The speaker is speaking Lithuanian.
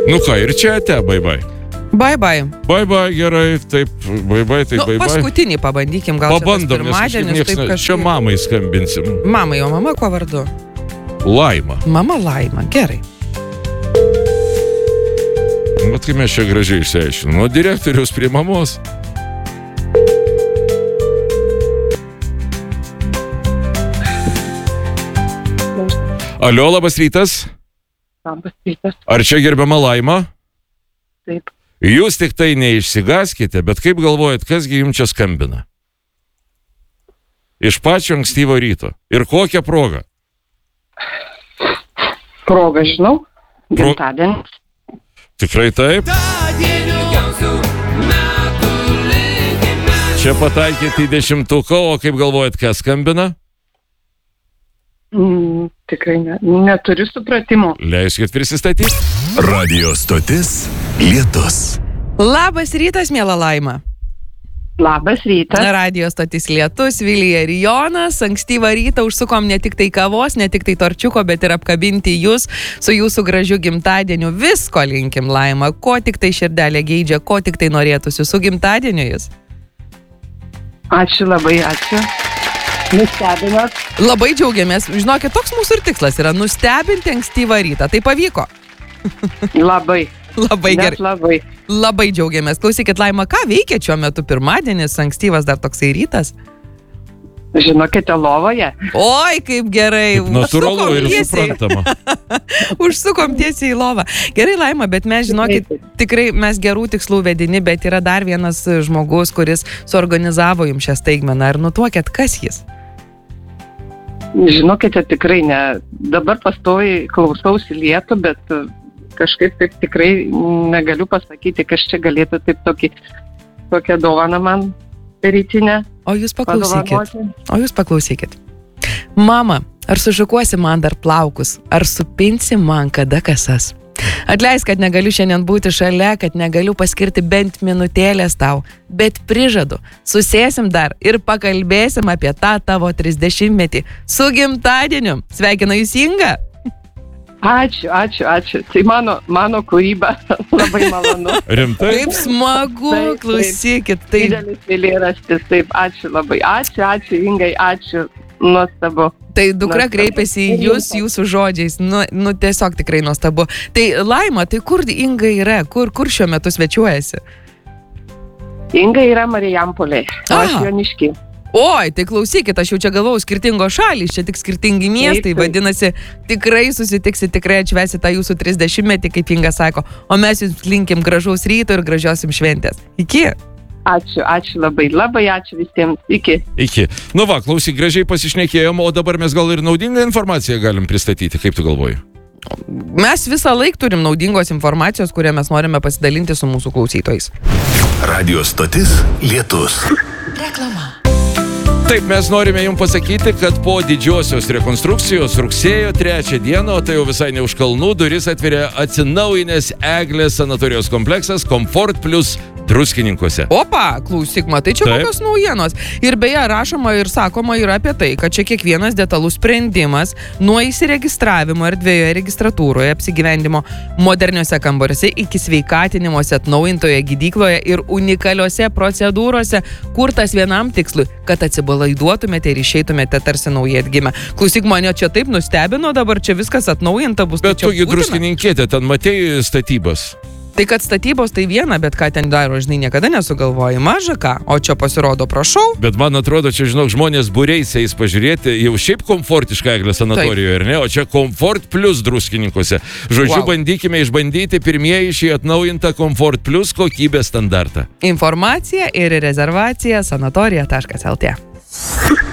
Nu ką, ir čia ate, bye. Bye, gerai, taip, bye, tai bye. Paskutinį pabandykim, gal pabandom, čia tas pirmadienis, taip kažkaip. Čia mamai skambinsim. Mamai, o mama kuo vardu? Laima. Mama Laima, gerai. Vat kaip mes čia gražiai išsiaiškinom. Nuo direktoriaus prie mamos. Alio, labas rytas. Labas rytas. Ar čia gerbiama Laima? Taip. Jūs tik tai neišsigaskite, bet kaip galvojat, kasgi jums čia skambina? Iš pačio ankstyvo ryto. Ir kokią progą? Progą žinau. Gimtadienis. Tikrai taip? Čia pataikėte į 10-uką, o kaip galvojat, kas skambina? Tikrai neturiu supratimo. Leiskit prisistatyti. Radio stotis Lietus. Labas rytas, miela Laima. Labas rytas. Radio stotis Lietus, Vilija ir Jonas. Ankstyvą rytą užsukom ne tik tai kavos, ne tik tai torčiuko, bet ir apkabinti jūs su jūsų gražiu gimtadieniu. Visko linkim, Laima, ko tik tai širdelė geidžia, ko tik tai norėtųsi su gimtadieniu jūs. Ačiū labai, ačiū. Nustebinot. Labai džiaugiamės. Žinokit, toks mūsų ir tikslas yra nustebinti ankstyvą rytą. Tai pavyko? Labai. Labai gerai. Labai. Labai džiaugiamės. Klausykit, Laima, ką veikia šiuo metu pirmadienis, ankstyvas dar toksai rytas? Žinokite, lovoje. Oi, kaip gerai. Natūralu ir suprantama. Užsukom tiesiai į lovą. Gerai, Laima, bet mes, žinokit, tikrai mes gerų tikslų vedini, bet yra dar vienas žmogus, kuris suorganizavo jums šią staigmeną. Ar nutuokėt, kas jis? Žinokite, tikrai ne. Dabar pastoviai klausausi lietų, bet kažkaip taip tikrai negaliu pasakyti, kas čia galėtų taip tokią dovaną man rytinę. O jūs paklausykit. Mama, ar sušukuosi man dar plaukus? Ar supinsi man kada kasas? Atleisk, kad negaliu šiandien būti šalia, kad negaliu paskirti bent minutėlės tau, bet prižadu, susėsim dar ir pakalbėsim apie tą tavo 30-metį. Su gimtadieniu. Sveikinu jūs, Inga. Ačiū. Tai mano kūryba labai malonu. Rimtai? Taip smagu, taip, klausykit. Tai didelis eilėraštis, taip, ačiū labai. Ačiū, Ingai, ačiū. Nuostabu. Tai dukra kreipėsi į jūs, jūsų žodžiais. Nu, tiesiog tikrai nuostabu. Tai Laima, tai kur Inga yra? Kur šiuo metu svečiuojasi? Inga yra Marijampolė. Aš Jonišky. Oi, tai klausykit, aš jau čia galvojau skirtingos šalys, čia tik skirtingi miestai, vadinasi, tikrai susitiksi, tikrai atšvesi tą jūsų 30-metį, kaip Inga sako, o mes jums linkim gražaus ryto ir gražios jums šventės. Iki. Ačiū labai ačiū visiems. Iki. Nu va, klausyk, gražiai pasišnekėjom, o dabar mes gal ir naudingą informaciją galim pristatyti, kaip tu galvoji? Mes visą laiką turim naudingos informacijos, kurią mes norime pasidalinti su mūsų klausytojais. Radio stotis Lietus. Reklama. Taip, mes norime jums pasakyti, kad po didžiosios rekonstrukcijos rugsėjo 3 dieną, o tai jau visai ne už kalnų, duris atveria atsinaujinęs Eglės sanatorijos kompleksas Comfort Plus Druskininkuose. Opa, klausyk, matai, čia kokios naujienos. Ir beje, rašoma ir sakoma yra apie tai, kad čia kiekvienas detalus sprendimas nuo įsiregistravimo erdvėje registratūroje, apsigyvendimo moderniuose kambariuose iki sveikatinimuose atnaujintoje gydykloje ir unikaliuose procedūrose, kurtas vienam tikslui, kad atsipalaiduotumėte ir išeitumėte tarsi naujai atgimę. Klausyk, mane čia taip nustebino, dabar čia viskas atnaujinta bus. Bet tugi druskininkėte, ten matei statybas. Tai kad statybos tai viena, bet ką ten daro, žinai, niekada nesugalvoji. Maža ką, o čia pasirodo, prašau. Bet man atrodo, čia, žinok, žmonės būriais eis pažiūrėti, jau šiaip komfortiška Eglės sanatorijoje, ar ne? O čia Comfort Plus Druskininkuose. Žodžiu, bandykime išbandyti pirmieji šį atnaujintą Comfort Plus kokybės standartą. Informacija ir rezervacija sanatorija.lt.